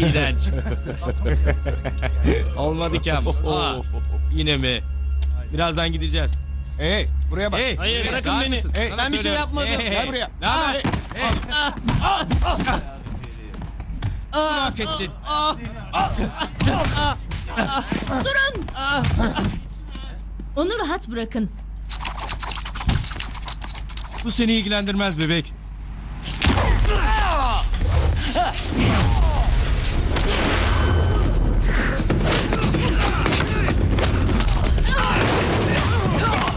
İğrenç. Olmadı ki ama. Yine mi? Birazdan gideceğiz. Hey, buraya bak. Hey, Hayır, bırakın sağır beni. mısın? Hey, Sana ben bir şey söylüyoruz. yapmadım. Gel buraya. Ne haber? Hak ettin. Durun! Onu rahat bırakın. Bu seni ilgilendirmez bebek.